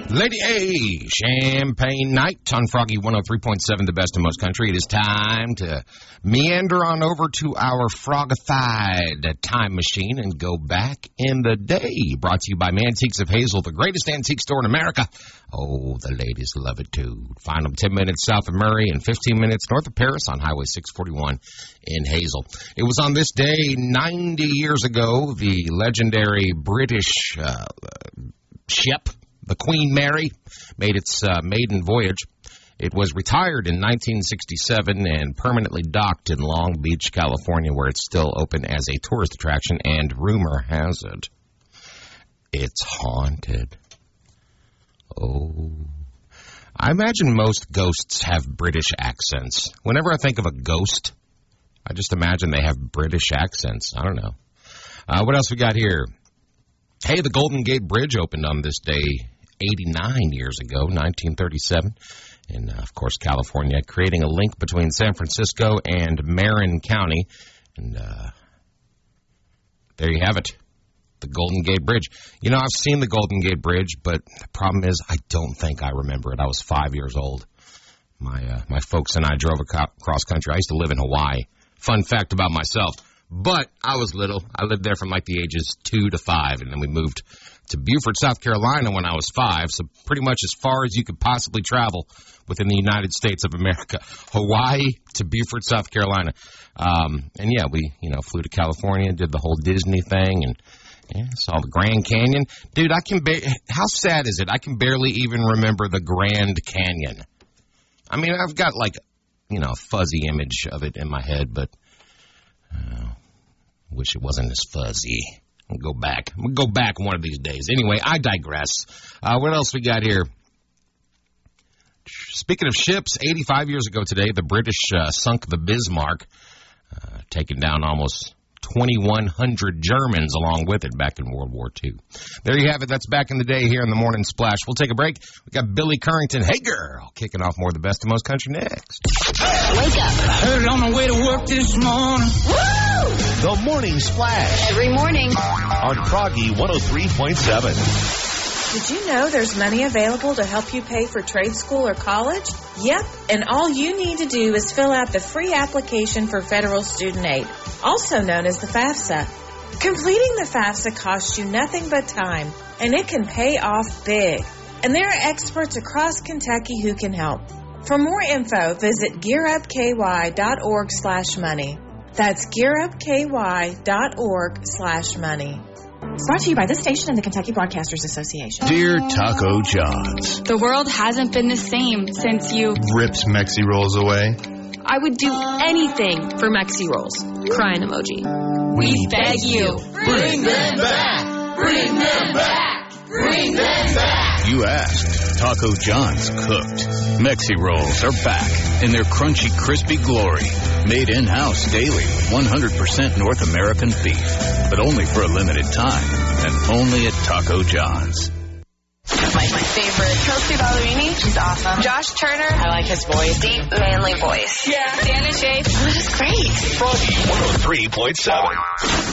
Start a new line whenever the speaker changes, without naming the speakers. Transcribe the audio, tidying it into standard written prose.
Lady A, Champagne Night on Froggy 103.7, the best in most country. It is time to meander on over to our frogified time machine and go back in the day. Brought to you by Mantiques of Hazel, the greatest antique store in America. Oh, the ladies love it, too. Find them 10 minutes south of Murray and 15 minutes north of Paris on Highway 641 in Hazel. It was on this day 90 years ago, the legendary British ship, the Queen Mary, made its maiden voyage. It was retired in 1967 and permanently docked in Long Beach, California, where it's still open as a tourist attraction, and rumor has it, it's haunted. Oh. I imagine most ghosts have British accents. Whenever I think of a ghost, I just imagine they have British accents. I don't know. What else we got here? Hey, the Golden Gate Bridge opened on this day 89 years ago, 1937, in, of course, California, creating a link between San Francisco and Marin County. And there you have it, the Golden Gate Bridge. You know, I've seen the Golden Gate Bridge, but the problem is I don't think I remember it. I was 5 years old. My folks and I drove across country. I used to live in Hawaii. Fun fact about myself. But I was little. I lived there from like the ages 2 to 5, and then we moved to Beaufort, South Carolina when I was 5, so pretty much as far as you could possibly travel within the United States of America. Hawaii to Beaufort, South Carolina. And yeah, we, flew to California, did the whole Disney thing, and saw the Grand Canyon. Dude, how sad is it? I can barely even remember the Grand Canyon. I mean, I've got like, a fuzzy image of it in my head, but wish it wasn't as fuzzy. I'm going to go back one of these days. Anyway, I digress. What else we got here? Speaking of ships, 85 years ago today, the British sunk the Bismarck, taking down almost 2,100 Germans along with it back in World War II. There you have it. That's back in the day here in the Morning Splash. We'll take a break. We got Billy Currington, Hey Girl, kicking off more of the best of most country next.
Wake up.
I heard it on the way to work this morning.
Woo!
The Morning Splash.
Every morning.
On Froggy 103.7.
Did you know there's money available to help you pay for trade school or college? Yep, and all you need to do is fill out the free application for federal student aid, also known as the FAFSA. Completing the FAFSA costs you nothing but time, and it can pay off big. And there are experts across Kentucky who can help. For more info, visit gearupky.org/money. That's gearupky.org/money. Brought to you by this station and the Kentucky Broadcasters Association.
Dear Taco John's.
The world hasn't been the same since you
ripped Mexi Rolls away.
I would do anything for Mexi Rolls. Crying emoji. We beg you.
Bring them back! Bring them back! Bring them back!
You asked. Taco John's cooked. Mexi Rolls are back in their crunchy, crispy glory. Made in-house daily with 100% North American beef. But only for a limited time. And only at Taco John's.
My favorite, Kelsey Ballerini. She's awesome. Josh Turner. I like his voice. Deep, manly voice.
Yeah. Dan and Shay.
Oh, this is great.
Froggy 103.7.